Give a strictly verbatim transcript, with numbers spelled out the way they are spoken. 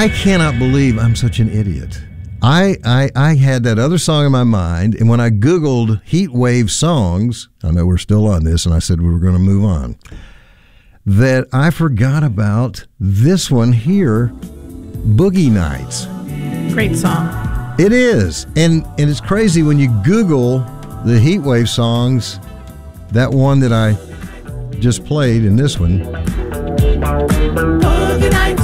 I cannot believe I'm such an idiot. I, I I had that other song in my mind, and when I Googled Heat Wave songs, I know we're still on this, and I said we were going to move on, that I forgot about this one here, Boogie Nights. Great song. It is. And, and it's crazy when you Google the Heat Wave songs, that one that I just played in this one. Boogie Nights.